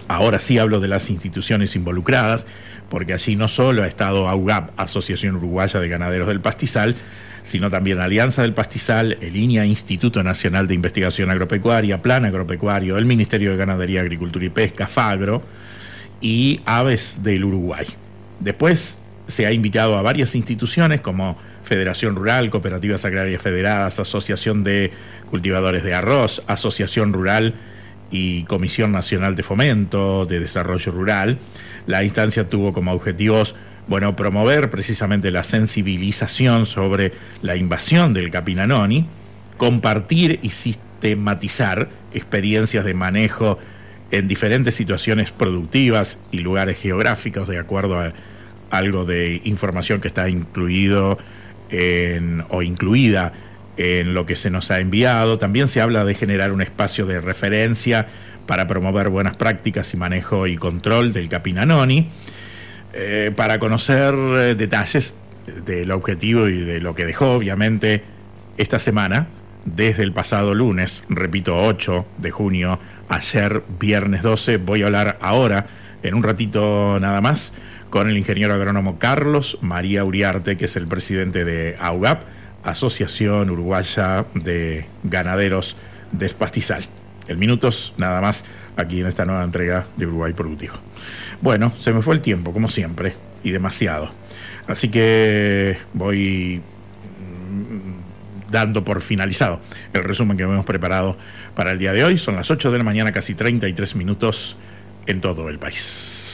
ahora sí hablo de las instituciones involucradas, porque allí no solo ha estado AUGAP, Asociación Uruguaya de Ganaderos del Pastizal, sino también Alianza del Pastizal, el INIA, Instituto Nacional de Investigación Agropecuaria, Plan Agropecuario, el Ministerio de Ganadería, Agricultura y Pesca, FAGRO, y Aves del Uruguay. Después se ha invitado a varias instituciones como Federación Rural, Cooperativas Agrarias Federadas, Asociación de Cultivadores de Arroz, Asociación Rural y Comisión Nacional de Fomento de Desarrollo Rural. La instancia tuvo como objetivos, promover precisamente la sensibilización sobre la invasión del capinanoni, compartir y sistematizar experiencias de manejo en diferentes situaciones productivas y lugares geográficos, de acuerdo a algo de información que está incluida en lo que se nos ha enviado. También se habla de generar un espacio de referencia para promover buenas prácticas y manejo y control del capinanoni, para conocer detalles del objetivo y de lo que dejó, obviamente, esta semana, desde el pasado lunes, repito, 8 de junio, ayer, viernes 12, voy a hablar ahora, en un ratito nada más, con el ingeniero agrónomo Carlos María Uriarte, que es el presidente de AUGAP, Asociación Uruguaya de Ganaderos del Pastizal. En minutos nada más, aquí en esta nueva entrega de Uruguay Productivo. Bueno, se me fue el tiempo, como siempre, y demasiado. Así que voy dando por finalizado el resumen que hemos preparado para el día de hoy. Son las 8 de la mañana, casi 33 minutos en todo el país.